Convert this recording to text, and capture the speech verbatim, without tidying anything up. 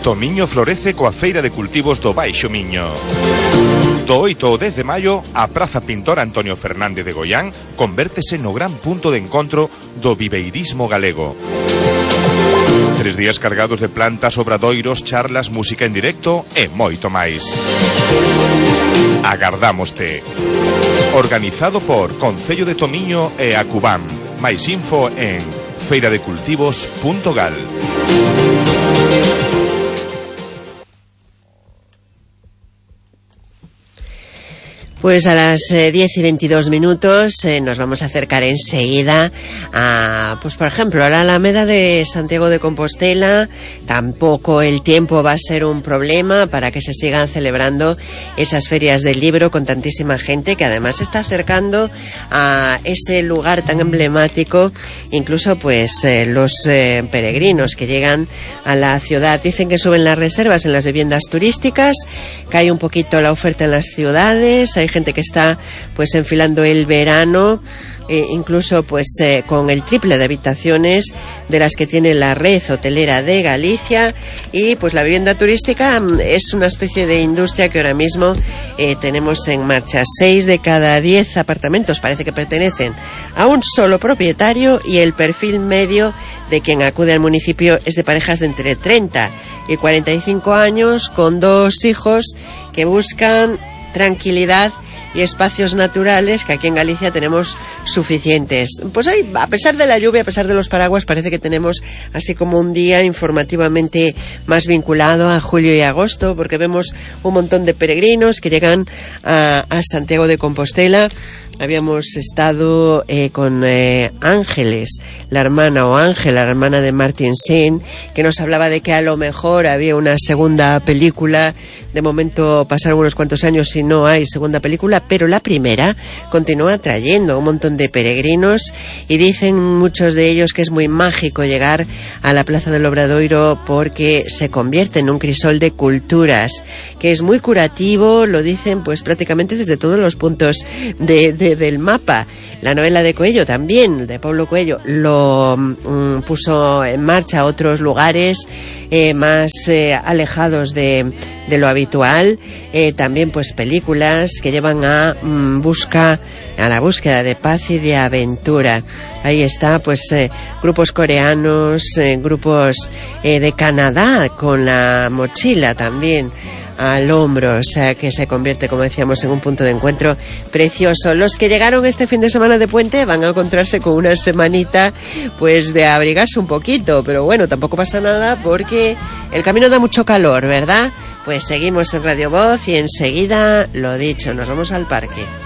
Tomiño florece coa Feira de Cultivos do Baixo Miño. Do oito ao dez de maio, a Praza Pintor Antonio Fernández de Goián convértese no gran punto de encontro do viveirismo galego. Tres días cargados de plantas, obradoiros, charlas, música en directo e moito máis. Agardámoste. Organizado por Concello de Tomiño e Acubam. Máis info en feira de cultivos punto gal. Pues a las eh, diez y veintidós minutos eh, nos vamos a acercar enseguida a, pues por ejemplo, a la Alameda de Santiago de Compostela. Tampoco el tiempo va a ser un problema para que se sigan celebrando esas ferias del libro con tantísima gente que además se está acercando a ese lugar tan emblemático. Incluso pues eh, los eh, peregrinos que llegan a la ciudad dicen que suben las reservas en las viviendas turísticas, cae un poquito la oferta en las ciudades, hay gente que está pues enfilando el verano, eh, incluso pues eh, con el triple de habitaciones de las que tiene la red hotelera de Galicia. Y pues la vivienda turística es una especie de industria que ahora mismo eh, tenemos en marcha. Seis de cada diez apartamentos parece que pertenecen a un solo propietario, y el perfil medio de quien acude al municipio es de parejas de entre treinta y cuarenta y cinco años con dos hijos que buscan tranquilidad y espacios naturales, que aquí en Galicia tenemos suficientes. Pues ahí, a pesar de la lluvia, a pesar de los paraguas, parece que tenemos así como un día informativamente más vinculado a julio y agosto, porque vemos un montón de peregrinos que llegan a, a Santiago de Compostela. Habíamos estado eh, con eh, Ángeles, la hermana o Ángela, la hermana de Martin Sheen, que nos hablaba de que a lo mejor había una segunda película. De momento pasaron unos cuantos años y no hay segunda película, pero la primera continúa trayendo un montón de peregrinos, y dicen muchos de ellos que es muy mágico llegar a la Plaza del Obradoiro porque se convierte en un crisol de culturas, que es muy curativo, lo dicen pues prácticamente desde todos los puntos de, de, del mapa. La novela de Coello también, de Pablo Coello, lo mm, puso en marcha a otros lugares eh, más eh, alejados de, de lo habitual. Eh, también pues películas que llevan a mm, busca a la búsqueda de paz y de aventura. Ahí está pues eh, grupos coreanos, eh, grupos eh, de Canadá con la mochila también al hombro, o sea que se convierte, como decíamos, en un punto de encuentro precioso. Los que llegaron este fin de semana de puente van a encontrarse con una semanita pues de abrigarse un poquito, pero bueno, tampoco pasa nada porque el camino da mucho calor, ¿verdad? Pues seguimos en Radio Voz y enseguida, lo dicho, nos vamos al parque.